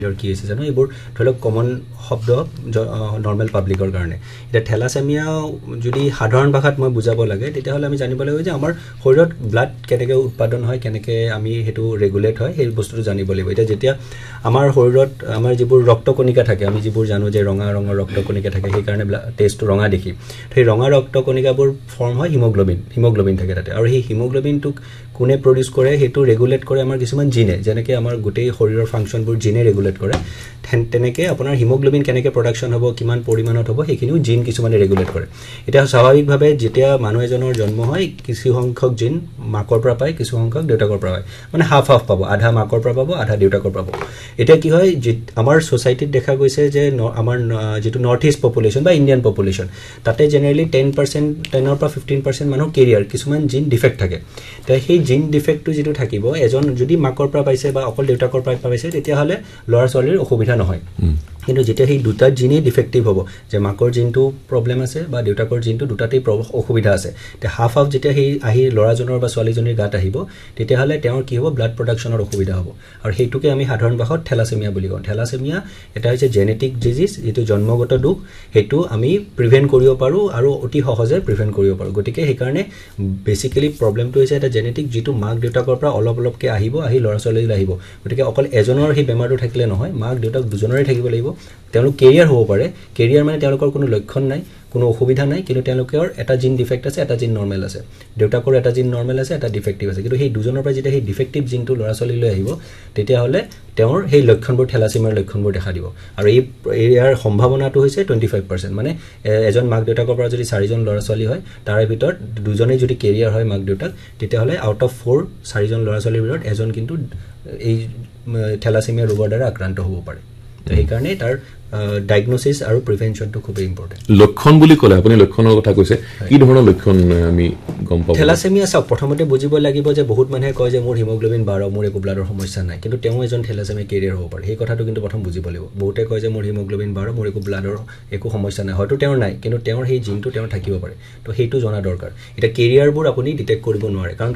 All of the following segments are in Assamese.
কি হৈছে জানো এইবোৰ ধৰি লওক কমন শব্দ নৰ্মেল পাব্লিকৰ কাৰণে এটা থ্যালাসেমিয়া যদি সাধাৰণ ভাষাত মই বুজাব লাগে তেতিয়াহ'লে আমি জানিব লাগিব যে আমাৰ শৰীৰত ব্লাড কেনেকৈ উৎপাদন হয় কেনেকৈ আমি হেতু ৰেগুলেট হয় সেই বস্তুটো জানিব লাগিব এটা যেতিয়া আমাৰ শৰীৰত আমাৰ যিবোৰ ৰক্তকণিকা থাকে আমি যিবোৰ জানো যে ৰঙা ৰঙৰ ৰক্তকণিকা থাকে সেই কাৰণে টেষ্টটো ৰঙা দেখি সেই ৰঙা ৰক্তকণিকাবোৰ ফৰ্ম হয় হিমোগ্লোবিন থাকে তাতে আৰু সেই হিমোগ্লোবিনটোক কোনে প্ৰডিউস কৰে হেতু ৰেগুলেট কৰে আমাৰ কিছুমান জিনে যেনেকৈ আমাৰ গোটেই শৰীৰৰ ফাংচনবোৰ জিনে ৰেগুলেট কৰে তেনেকৈ আপোনাৰ হিমোগ্লোবিন কেনেকৈ প্ৰডাকশন হ'ব কিমান পৰিমাণত হ'ব সেইখিনিও জিন কিছুমানে ৰেগুলেট কৰে এটা স্বাভাৱিকভাৱে যেতিয়া মানুহ এজনৰ জন্ম হয় কিছু সংখ্যক জিন মাকৰ পৰা পায় কিছু সংখ্যক দেউতাকৰ পৰা পায় মানে হাফ পাব আধা মাকৰ পৰা পাব আধা দেউতাকৰ পৰা পাব এটা কি হয় আমাৰ সোসাইটিত দেখা গৈছে যে আমাৰ যেটো নৰ্থ ইষ্ট পপুলেশন বা ইন্ডিয়ান পপুলেশন তাতে জেনাৰেলি 10% 10 পৰা 15% মানুহ কেৰিয়াৰ কিছুমান জিন ডিফেক্ট থাকে তে সেই জিন ডিফেক্টটো যেটো থাকিব এজন যদি মাকৰ পৰা পাইছে বা অকল দেউতাকৰ পৰা পাইছে তেতিয়া হলে লৰা ছোৱালীৰ অসুবিধা নহয় কিন্তু যেতিয়া সেই দুটা জিনে ডিফেক্টিভ হ'ব যে মাকৰ জিনটো প্ৰবলেম আছে বা দেউতাকৰ জিনটো দুটাতেই অসুবিধা আছে তে হাফ যেতিয়া সেই আহি লৰাজনৰ বা ছোৱালীজনীৰ গাত আহিব তেতিয়া হলে তেওঁৰ কি হ'ব ব্লাড প্ৰডাকশনৰ অসুবিধা হ'ব আৰু হেতুকে আমি সাধাৰণ ভাষাত থ্যালাসেমিয়া বুলি কওঁ থ্যালাসেমিয়া এটা হৈছে জেনেটিক ডিজিজ যেটো জন্মগত দুখ হেতু আমি প্ৰিভেন্ট কৰিব পাৰো আৰু অতি সহজে প্ৰিভেন্ট কৰিব পাৰো গতিকে সেই কাৰণে বেসিক্যালি প্ৰবলেমটো হৈছে এটা জেনেটিক যেটো মাক দেউতাকৰ পৰা অলপকে আহিব আহি লৰা ছোৱালীলৈ আহিব গতিকে অকল এজনৰ সেই বেমাৰটো থাকিলে নহয় মাক দেউতাক দুজনৰে থাকিব লাগিব তেওঁলোক কেৰিয়াৰ হ'ব পাৰে কেৰিয়াৰ মানে তেওঁলোকৰ কোনো লক্ষণ নাই কোনো অসুবিধা নাই কিন্তু তেওঁলোকৰ এটা জিন ডিফেক্ট আছে এটা জিন নৰমাল আছে দেউতাকৰ এটা জিন নৰমাল আছে এটা ডিফেক্টিভ আছে কিন্তু সেই দুজনৰ পৰা যেতিয়া সেই ডিফেক্টিভ জিনটো লৰা ছোৱালীলৈ আহিব তেতিয়া হলে তেওঁৰ সেই লক্ষণবোৰ থ্যালাসেমিয়াৰ লক্ষণবোৰ দেখা দিব আৰু ইয়াৰ সম্ভাৱনাটো হৈছে 25% মানে এজন মাক দেউতাকৰ পৰা যদি 4জন লৰা ছোৱালী হয় তাৰে ভিতৰত দুজনেই যদি কেৰিয়াৰ হয় মাক দেউতাক তেতিয়া হলে আউট অফ 4 4জন লৰা ছোৱালীৰ ভিতৰত এজন কিন্তু এই থ্যালাসেমিয়া ৰোগৰ দ্বাৰা আক্ৰান্ত হ'ব পাৰে তো এই কাৰণে তাৰ ডায়াগনোসিস আৰু প্ৰিভেনশনটো খুব ইম্পৰ্টেন্ট লক্ষণ বুলি ক'লে আপুনি লক্ষণৰ কথা কৈছে কি ধৰণৰ লক্ষণ আমি গম পাব থ্যালাসেমিয়া সব প্ৰথমতে বুজিব লাগিব যে বহুত মানুহে কয় যে মোৰ হিমোগ্লোবিন 12 মোৰ একো ব্লাডৰ সমস্যা নাই কিন্তু তেওঁ এজন থ্যালাসেমিয়া কেৰিয়াৰ হ'ব পাৰে এই কথাটো কিন্তু প্ৰথম বুজিব লাগিব বহুতে কয় যে মোৰ হিমোগ্লোবিন 12 মোৰ একো ব্লাডৰ একো সমস্যা নাই হয়তো তেওঁৰ নাই কিন্তু তেওঁৰ সেই জিনটো তেওঁৰ থাকিব পাৰে তো সেইটো জনা দৰকাৰ এটা কেৰিয়াৰবোৰ আপুনি ডিটেক্ট কৰিব নোৱাৰে কাৰণ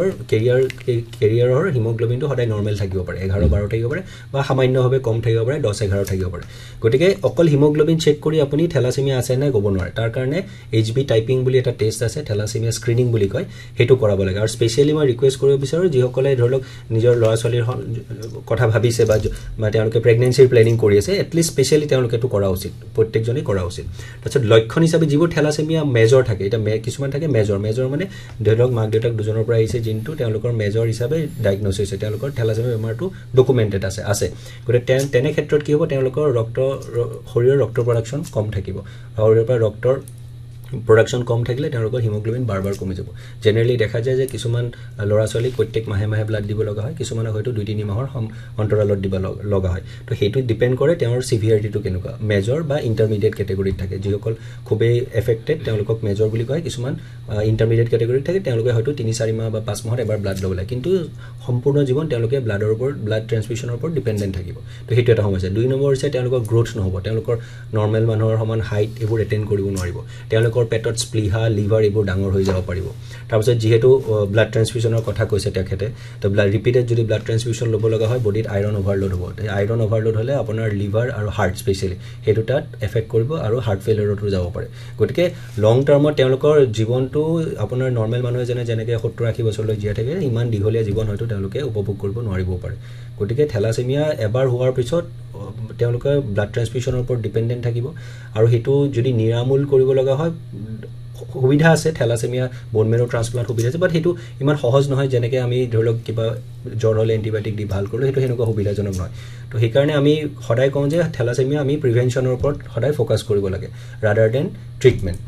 কেৰিয়াৰৰ হিমোগ্লোবিনটো সদায় নৰমাল থাকিব পাৰে 11 12 থাকিব পাৰে বা সামান্যভাৱে কম থাকিব পাৰে 10 11 থাকিব পাৰে গতিকে অকল হিমোগ্লোবিন চেক কৰি আপুনি থ্যালাসেমিয়া আছে নাই ক'ব নোৱাৰে তাৰ কাৰণে HB টাইপিং বুলি এটা টেষ্ট আছে থ্যালাসেমিয়া স্ক্ৰিনিং বুলি কয় হেতু কৰাব লাগে আৰু স্পেশালি মই ৰিকুৱেষ্ট কৰিব বিচাৰো যিসকলে ধৰক নিজৰ ল'ৰা ছোৱালীৰ কথা ভাবিছে বা তেওঁলোকে প্ৰেগনেন্সিৰ প্লেনিং কৰি আছে এটলিষ্ট স্পেশালি তেওঁলোকে তো কৰা উচিত প্ৰত্যেকজনে কৰা উচিত তাৰপিছত লক্ষণ হিচাপে যিবোৰ থ্যালাসেমিয়া মেজৰ থাকে এটা কিছুমান থাকে মেজৰ মানে ধৰক মাক দেউতাক দুজনৰ পৰা আহিছে জিনটো তেওঁলোকৰ মেজৰ হিচাপে ডায়াগনোসিছ হৈছে তেওঁলোকৰ থ্যালাসেমিয়া বেমাৰটো ডকুমেন্টেড আছে গতিকে তেনে ক্ষেত্ৰত কি হ'ব তেওঁলোকৰ শৰীৰৰ ৰক্ত প্ৰডাকশন কম থাকিব শৰীৰৰ পৰা ৰক্তৰ প্ৰডাকশন কম থাকিলে তেওঁলোকৰ হিমোগ্লোবিন বাৰবাৰ কমি যাব জেনাৰেলি দেখা যায় যে কিছুমান লৰা ছোৱালী প্ৰত্যেক মাহে ব্লাড দিব লগা হয় কিছুমানে হয়তো 2-3 মাহৰ অন্তৰালত দিব লগা হয় তো হেতু ডিপেন্ড কৰে তেওঁৰ সিভিয়াৰিটিটো কেনেকুৱা মেজৰ বা ইন্টাৰমিডিয়েট ক্যাটেগৰীত থাকে যিসকল খুবেই এফেক্টেড তেওঁলোকক মেজৰ বুলি কয় কিছুমান ইন্টাৰমিডিয়েট ক্যাটেগৰীত থাকে তেওঁলোকে হয়তো 3-4 মাহ বা 5 মাহত এবাৰ ব্লাড ল'ব লাগে কিন্তু সম্পূৰ্ণ জীৱন তেওঁলোকে ব্লাড ট্ৰান্সফিউজনৰ ওপৰত ডিপেন্ডেন্ট থাকিব তো হেতু এটা সমস্যা 2 নম্বৰ হৈছে তেওঁলোকৰ গ্ৰোথ নহব তেওঁলোকৰ নৰমাল মানুহৰ সমান হাইট এবোৰ এটেইন কৰিব নোৱাৰিব তেওঁলোকৰ পেটত স্প্লিহা লিভাৰ এবোৰ ডাঙৰ হৈ যাব পাৰিব তাৰপিছত যেহেতু ব্লাড ট্ৰান্সফিউজনৰ কথা কৈছে তেখেতে তো ৰিপিটেড যদি ব্লাড ট্ৰান্সফিউজন ল'ব লগা হয় বডিত আইৰণ ওভাৰলোড হ'ব আইৰণ ওভাৰলোড হলে আপোনাৰ লিভাৰ আৰু হাৰ্ট স্পেশালি হেতু তাত এফেক্ট কৰিব আৰু হাৰ্ট ফেইলিয়ৰটো যাব পাৰে গতিকে লং টাৰ্মত তেওঁলোকৰ জীৱনটো আপোনাৰ নৰমাল মানুহে যেনেকৈ 70-80 বছৰলৈ জীয়াই থাকে ইমান দীঘলীয়া জীৱন হয়তো তেওঁলোকে উপভোগ কৰিব নোৱাৰিব পাৰে গতিকে থ্যালাসেমিয়া এবাৰ হোৱাৰ পিছত তেওঁলোকে ব্লাড ট্ৰান্সফিউজনৰ ওপৰত ডিপেন্ডেন্ট থাকিব আৰু হেতু যদি নিৰামূল কৰিব লগা হয় সুবিধা আছে থ্যালাসেমিয়া বোন মেৰো ট্ৰান্সপ্লান্ট সুবিধা আছে বাট হেতু ইমান সহজ নহয় যেনেকৈ আমি ধৰক কিবা জ্বৰ হলে এন্টিবায়োটিক দি ভাল কৰিলো হেতু হেনেকুৱা সুবিধাজনক নহয় তো সেই কাৰণে আমি সদায় কওঁ যে থ্যালাসেমিয়া আমি প্ৰিভেনশনৰ ওপৰত সদায় ফোকাস কৰিব লাগে ৰাদাৰ দেন ট্ৰিটমেন্ট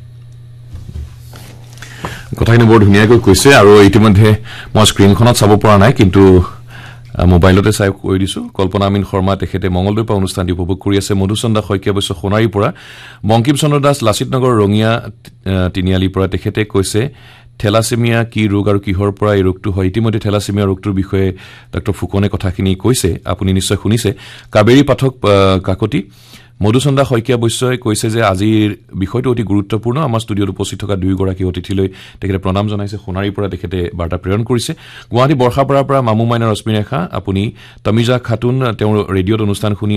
কথাখিনি বৰ ধুনীয়াকৈ কৈছে আৰু ইতিমধ্যে মই স্ক্ৰিনখনত চাব পৰা নাই কিন্তু মোবাইলতে চাই কৈ দিছো কল্পনা আমিন শৰ্মা তেখেতে মঙ্গলদৈ পৰা অনুষ্ঠানটি উপভোগ কৰি আছে মধুচন্দা শইকীয়া বৈশ্য সোণাৰীৰ পৰা বংকিম চন্দ্ৰ দাস লাচিত নগৰ ৰঙিয়া তিনিআলিৰ পৰা তেখেতে কৈছে থ্যালাসেমিয়া কি ৰোগ আৰু কিহৰ পৰা এই ৰোগটো হয় ইতিমধ্যে থ্যালাসেমিয়া ৰোগটোৰ বিষয়ে ডক্টৰ ফুকনে কথাখিনি কৈছে আপুনি নিশ্চয় শুনিছে কাবেৰী পাঠক কাকতি মধুচন্দা শইকীয়া বৈশ্যই কৈছে যে আজিৰ বিষয়টো অতি গুৰুত্বপূৰ্ণ আমাৰ ষ্টুডিঅ'ত উপস্থিত থকা দুয়োগৰাকী অতিথিলৈ তেখেতে প্ৰণাম জনাইছে সোণাৰীৰ পৰা তেখেতে বাৰ্তা প্ৰেৰণ কৰিছে গুৱাহাটী বৰ্ষাপাৰাৰ পৰা মামু মাইনা ৰশ্মিৰেখা আপুনি তমিজা খাতুন তেওঁৰ ৰেডিঅ'ত অনুষ্ঠান শুনি